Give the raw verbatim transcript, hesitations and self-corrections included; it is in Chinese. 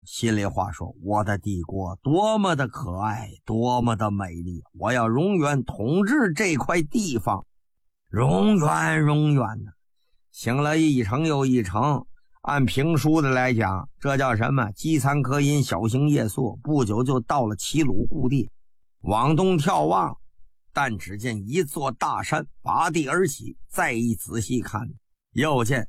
心里话说，我的帝国多么的可爱，多么的美丽，我要永远统治这块地方，永远永远的。行了一程又一程，按评书的来讲，这叫什么？饥餐渴饮，小行夜宿，不久就到了齐鲁故地。往东眺望，但只见一座大山拔地而起，再一仔细看，又见